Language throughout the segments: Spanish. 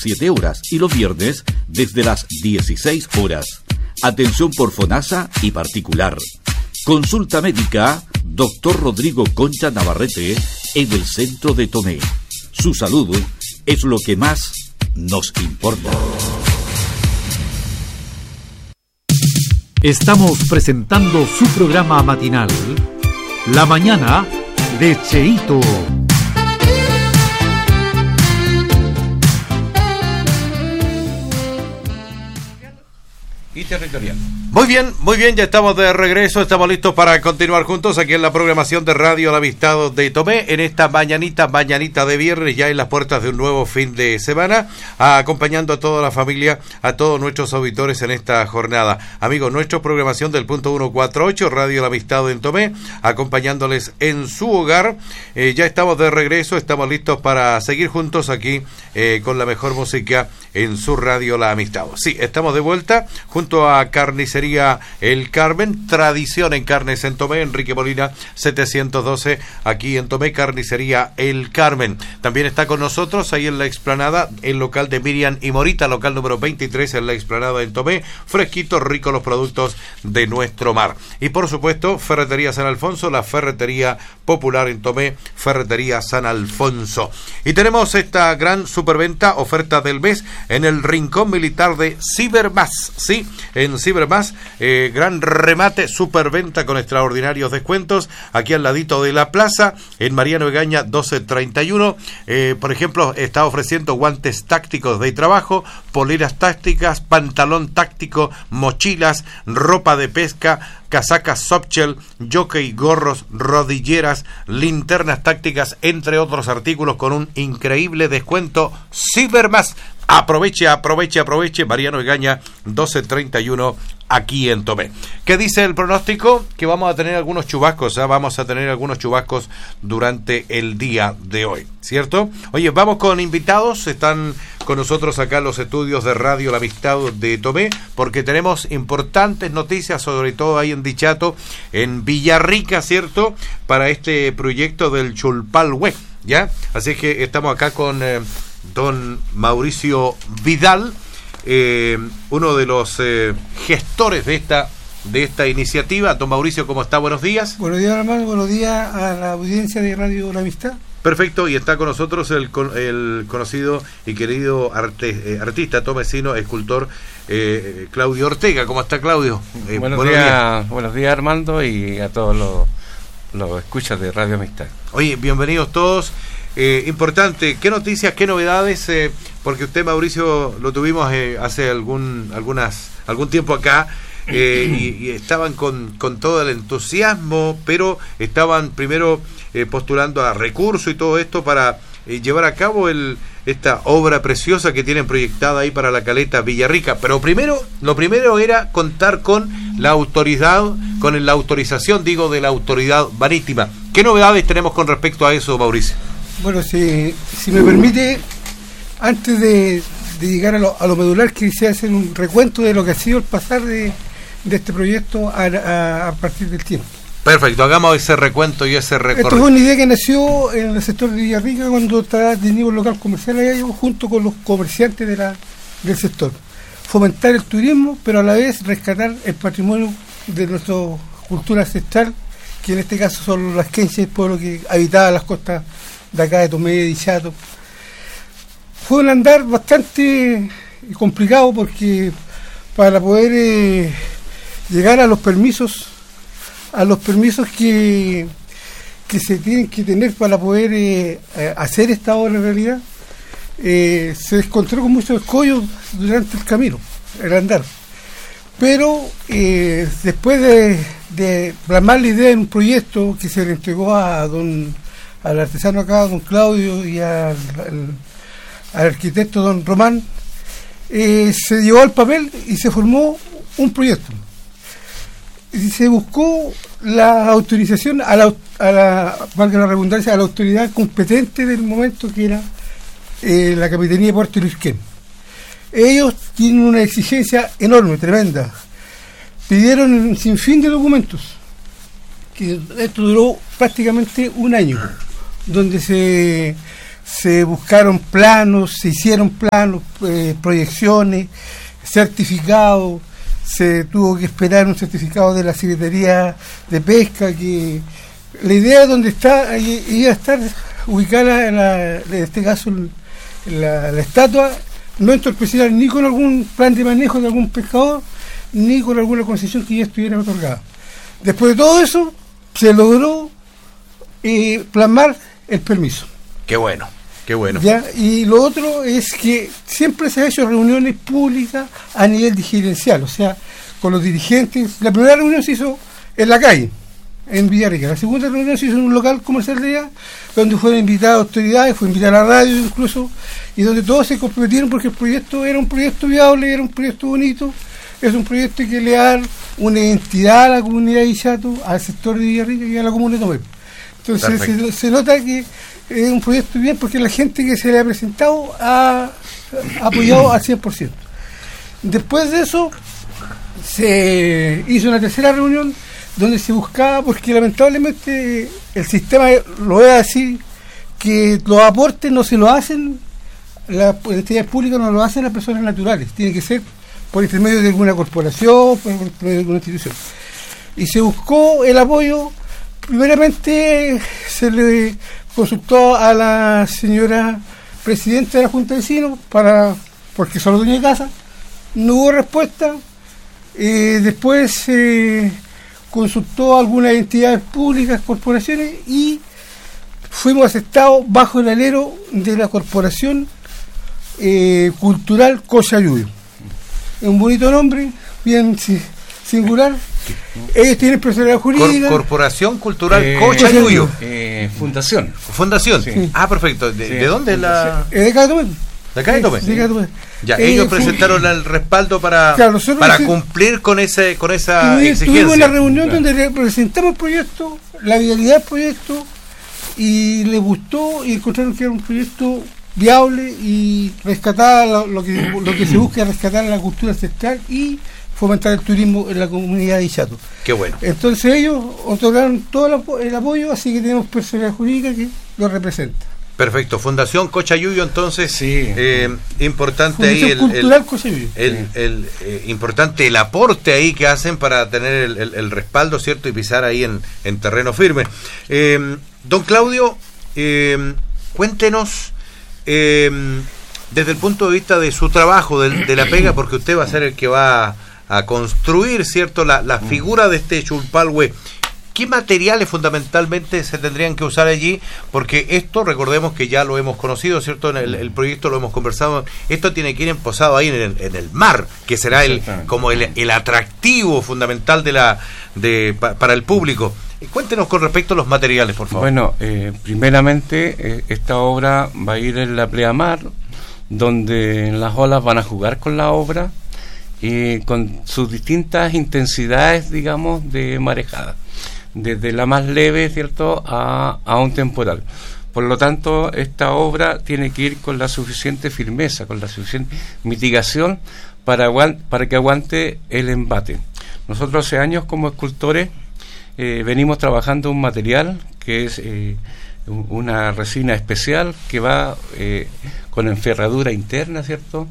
7 horas y los viernes desde las 16 horas. Atención por FONASA y particular. Consulta médica, Dr. Rodrigo Concha Navarrete, en el centro de Tomé. Su salud es lo que más nos importa. Estamos presentando su programa matinal, La Mañana de Cheito. Y territorial. Muy bien, ya estamos de regreso, estamos listos para continuar juntos aquí en la programación de Radio La Amistad de Tomé, en esta mañanita de viernes, ya en las puertas de un nuevo fin de semana, acompañando a toda la familia, a todos nuestros auditores en esta jornada. Amigos, nuestra programación del punto 148, Radio La Amistad en Tomé, acompañándoles en su hogar. Ya estamos de regreso, estamos listos para seguir juntos aquí con la mejor música en su Radio La Amistad. Sí, estamos de vuelta junto a Carnicería El Carmen, tradición en carnes en Tomé, Enrique Molina 712, aquí en Tomé, Carnicería El Carmen. También está con nosotros ahí en la explanada el local de Miriam y Morita, local número 23 en la explanada en Tomé, fresquito, rico los productos de nuestro mar. Y por supuesto, Ferretería San Alfonso, la ferretería popular en Tomé, Ferretería San Alfonso. Y tenemos esta gran superventa, oferta del mes, en el Rincón Militar de Cibermás, sí, en Cibermás, gran remate, superventa con extraordinarios descuentos, aquí al ladito de la plaza, en Mariano Egaña 1231, por ejemplo, está ofreciendo guantes tácticos de trabajo, poleras tácticas, pantalón táctico, mochilas, ropa de pesca, casacas softshell, jockey, gorros, rodilleras, linternas tácticas, entre otros artículos con un increíble descuento. Cibermás, aproveche, Mariano Egaña 1231, aquí en Tomé. ¿Qué dice el pronóstico? Que vamos a tener algunos chubascos, vamos a tener algunos chubascos durante el día de hoy, ¿cierto? Oye, vamos con invitados, están con nosotros acá en los estudios de Radio La Amistad de Tomé, porque tenemos importantes noticias, sobre todo ahí en Dichato, en Villarrica, ¿cierto? Para este proyecto del Chulpalhue, ¿ya? Así que estamos acá con don Mauricio Vidal, uno de los gestores de esta iniciativa. Don Mauricio, ¿cómo está? Buenos días. Buenos días, hermano. Buenos días a la audiencia de Radio La Amistad. Perfecto, y está con nosotros el conocido y querido artista tomecino, escultor Claudio Ortega. ¿Cómo está, Claudio? Buenos días, Armando, y a todos los escuchas de Radio Amistad. Oye, bienvenidos todos. Importante, ¿qué noticias, qué novedades? Porque usted, Mauricio, lo tuvimos hace algún tiempo acá, y estaban con todo el entusiasmo, pero estaban primero postulando a recursos y todo esto para llevar a cabo esta obra preciosa que tienen proyectada ahí para la caleta Villarrica. Pero lo primero era contar con la autoridad, con la autorización, de la autoridad marítima. ¿Qué novedades tenemos con respecto a eso, Mauricio? Bueno, si me permite, antes de llegar a lo medular, quisiera hacer un recuento de lo que ha sido el pasar de este proyecto a partir del tiempo. Perfecto, hagamos ese recuento y ese recorrido. Esto fue una idea que nació en el sector de Villarrica cuando tenía un local comercial allá, junto con los comerciantes del sector. Fomentar el turismo, pero a la vez rescatar el patrimonio de nuestra cultura ancestral, que en este caso son las quenches, el pueblo que habitaba las costas de acá de Tomé, de Dichato. Fue un andar bastante complicado, porque para poder llegar a los permisos que se tienen que tener para poder hacer esta obra en realidad, se encontró con muchos escollos durante el camino, el andar. Pero después de plasmar la idea en un proyecto que se le entregó al artesano acá, don Claudio, y al arquitecto don Román, se llevó al papel y se formó un proyecto. Y se buscó la autorización valga la redundancia, a la autoridad competente del momento, que era la Capitanía de Puerto Lirquén. Ellos tienen una exigencia enorme, tremenda. Pidieron un sinfín de documentos, que esto duró prácticamente un año, donde se se buscaron planos, se hicieron planos, proyecciones, certificados, se tuvo que esperar un certificado de la Secretaría de Pesca, que la idea donde está iba a estar ubicada en este caso la estatua, no entorpeciera ni con algún plan de manejo de algún pescador, ni con alguna concesión que ya estuviera otorgada. Después de todo eso, se logró plasmar el permiso. Qué bueno, qué bueno. ¿Ya? Y lo otro es que siempre se han hecho reuniones públicas a nivel dirigencial, o sea, con los dirigentes. La primera reunión se hizo en la calle, en Villarrica. La segunda reunión se hizo en un local comercial de allá, donde fueron invitadas autoridades, fue invitada la radio incluso, y donde todos se comprometieron porque el proyecto era un proyecto viable, era un proyecto bonito, es un proyecto que le da una identidad a la comunidad de Ichato, al sector de Villarrica y a la comuna de Tomé. Entonces se nota que es un proyecto bien porque la gente que se le ha presentado ha apoyado al 100%. Después de eso se hizo una tercera reunión donde se buscaba, porque lamentablemente el sistema lo es así, que los aportes no se lo hacen, las entidades públicas no lo hacen las personas naturales, tiene que ser por intermedio de alguna corporación, por intermedio de alguna institución. Y se buscó el apoyo. Primeramente se le consultó a la señora presidenta de la Junta de Vecinos porque solo tenía casa, no hubo respuesta. Después se consultó a algunas entidades públicas, corporaciones, y fuimos aceptados bajo el alero de la Corporación Cultural Cochayuyo. Es un bonito nombre, bien singular. Ellos tienen personalidad jurídica. Corporación Cultural Cochayuyo. Fundación. Sí. Ah, perfecto. ¿De dónde es la...? De acá de Tomé. ¿De acá de Tomé? De acá de Tomé. Ya, ellos presentaron el respaldo para cumplir con esa exigencia. Tuvimos una reunión donde presentamos el proyecto, la viabilidad del proyecto, y les gustó y encontraron que era un proyecto viable y rescatar lo que se busca, rescatar la cultura ancestral y fomentar el turismo en la comunidad de Ichato. Qué bueno. Entonces ellos otorgaron todo el apoyo, así que tenemos personalidad jurídica que lo representa. Perfecto. Fundación Cochayuyo, entonces, sí. Importante Fundación ahí Cultural Cochayuyo. Importante el aporte ahí que hacen para tener el respaldo, ¿cierto? Y pisar ahí en terreno firme. Don Claudio, cuéntenos desde el punto de vista de su trabajo, de la pega, porque usted va a ser el que va a construir, ¿cierto? La figura de este Chulpalhue. ¿Qué materiales fundamentalmente se tendrían que usar allí? Porque esto, recordemos que ya lo hemos conocido, ¿cierto? En el proyecto lo hemos conversado. Esto tiene que ir posado ahí en el mar, que será como el atractivo fundamental para el público. Cuéntenos con respecto a los materiales, por favor. Bueno, primeramente, esta obra va a ir en la pleamar, donde las olas van a jugar con la obra y con sus distintas intensidades, digamos, de marejada, desde la más leve, ¿cierto?, a un temporal. Por lo tanto, esta obra tiene que ir con la suficiente firmeza, con la suficiente mitigación para que aguante el embate. Nosotros hace años como escultores venimos trabajando un material que es una resina especial que va con enferradura interna, ¿cierto?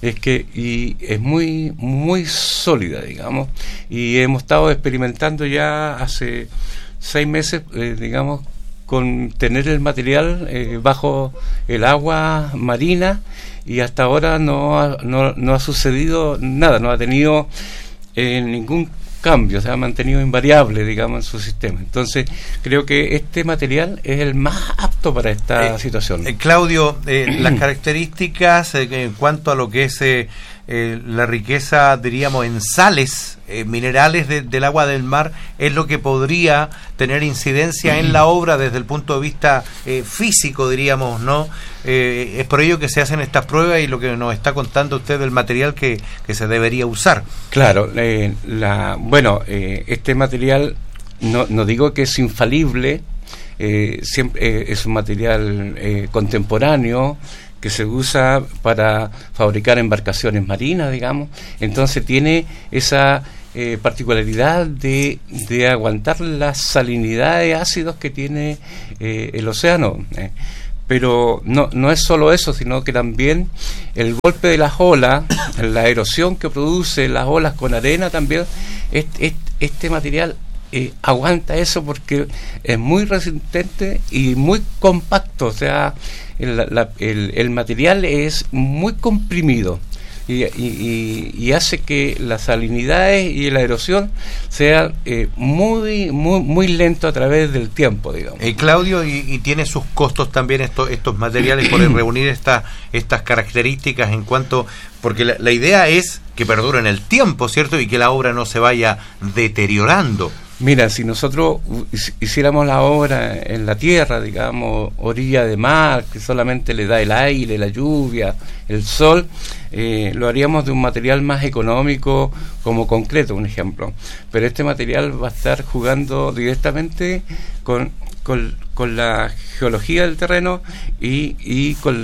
Y es muy muy sólida, digamos, y hemos estado experimentando ya hace 6 meses, digamos, con tener el material bajo el agua marina, y hasta ahora no ha sucedido nada, no ha tenido ningún cambio, se ha mantenido invariable, digamos, en su sistema. Entonces, creo que este material es el más apto para esta situación. Claudio, las características en cuanto a lo que es la riqueza, diríamos, en sales minerales del agua del mar, es lo que podría tener incidencia en la obra desde el punto de vista físico, diríamos, ¿no? Es por ello que se hacen estas pruebas y lo que nos está contando usted del material que se debería usar. Claro, este material no digo que es infalible, siempre es un material contemporáneo que se usa para fabricar embarcaciones marinas, digamos. Entonces tiene esa particularidad de aguantar la salinidad de ácidos que tiene el océano. Pero no es solo eso, sino que también el golpe de las olas, la erosión que produce las olas con arena también, este material aguanta eso porque es muy resistente y muy compacto, o sea, el material es muy comprimido. Y hace que las salinidades y la erosión sean muy lento a través del tiempo, digamos. Claudio, y tiene sus costos también estos materiales por reunir estas características en cuanto, porque la idea es que perduren el tiempo, ¿cierto? Y que la obra no se vaya deteriorando. Mira, si nosotros hiciéramos la obra en la tierra, digamos, orilla de mar, que solamente le da el aire, la lluvia, el sol, lo haríamos de un material más económico, como concreto, un ejemplo. Pero este material va a estar jugando directamente con la geología del terreno y con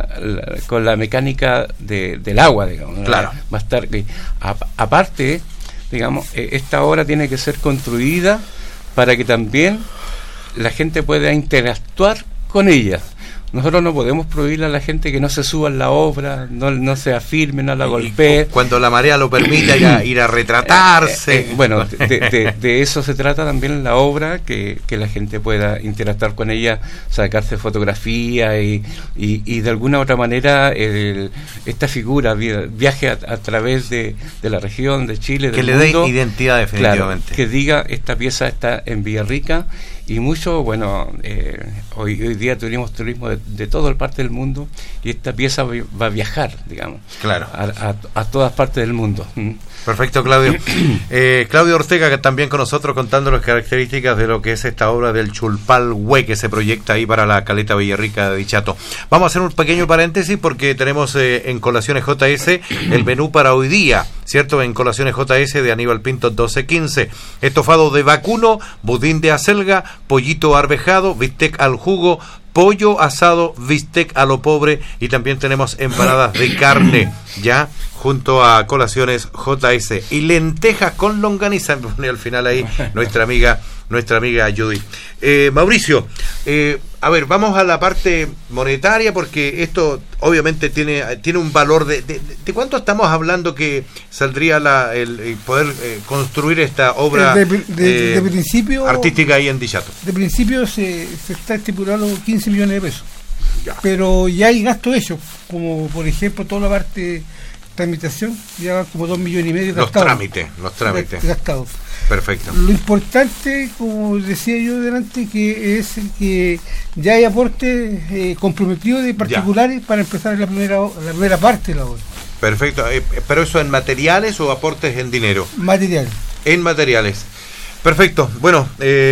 la mecánica del agua, digamos. Claro. Va a estar aparte, digamos, esta obra tiene que ser construida para que también la gente pueda interactuar con ella. Nosotros no podemos prohibirle a la gente que no se suba en la obra, no se afirme, no la golpee. Cuando la marea lo permita, ir a retratarse. Bueno, de eso se trata también en la obra, que la gente pueda interactuar con ella, sacarse fotografías y de alguna otra manera esta figura viaje a través de la región, de Chile, del mundo. Que le dé identidad definitivamente. Claro, que diga, esta pieza está en Villarrica. Y mucho, bueno, hoy día tuvimos turismo de toda la parte del mundo y esta pieza va a viajar, digamos, claro, a todas partes del mundo. Perfecto, Claudio. Claudio Ortega, que también con nosotros contando las características de lo que es esta obra del Chulpalhue que se proyecta ahí para la caleta Villarrica de Dichato. Vamos a hacer un pequeño paréntesis porque tenemos en Colaciones JS el menú para hoy día, ¿cierto? En Colaciones JS de Aníbal Pinto 1215. Estofado de vacuno, budín de acelga, pollito arvejado, bistec al jugo, pollo asado, bistec a lo pobre y también tenemos empanadas de carne, ya, junto a Colaciones JS y lentejas con longaniza, me pone al final ahí nuestra amiga Judy. Mauricio, a ver, vamos a la parte monetaria porque esto obviamente tiene un valor de cuánto estamos hablando que saldría el poder construir esta obra de principio artística ahí en Dichato. De principio se está estipulando 15 millones de pesos, ya. Pero ya hay gastos hechos, como por ejemplo toda la parte tramitación, ya van como 2,5 millones gastados. Los trámites gastados. Perfecto. Lo importante, como decía yo delante, que es que ya hay aportes comprometidos de particulares para empezar la primera parte de la obra. Perfecto. ¿Pero eso en materiales o aportes en dinero? Materiales. En materiales. Perfecto. Bueno,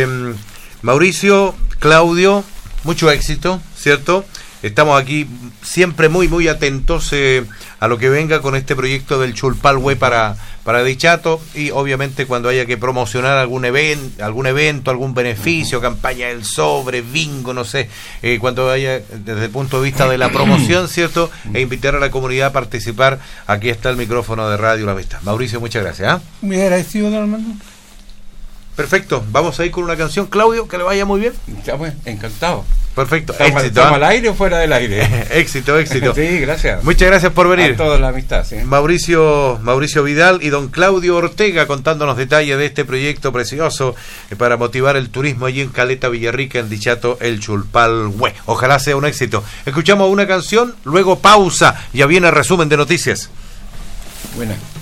Mauricio, Claudio, mucho éxito, ¿cierto? Estamos aquí siempre muy atentos a lo que venga con este proyecto del Chulpalhue para Dichato y obviamente cuando haya que promocionar algún evento, algún beneficio, campaña del sobre, bingo, no sé, cuando haya desde el punto de vista de la promoción, ¿cierto? E invitar a la comunidad a participar. Aquí está el micrófono de Radio La Amistad. Mauricio, muchas gracias. Muy agradecido, don Armando. Perfecto, vamos a ir con una canción. Claudio, que le vaya muy bien. Ya pues, encantado. Perfecto, éxito. ¿Estamos al aire o fuera del aire? éxito. Sí, gracias. Muchas gracias por venir. A toda la amistad, sí. Mauricio Vidal y don Claudio Ortega contándonos detalles de este proyecto precioso para motivar el turismo allí en Caleta Villarrica, en Dichato, el Chulpalhue. Ojalá sea un éxito. Escuchamos una canción, luego pausa, ya viene el resumen de noticias. Buena.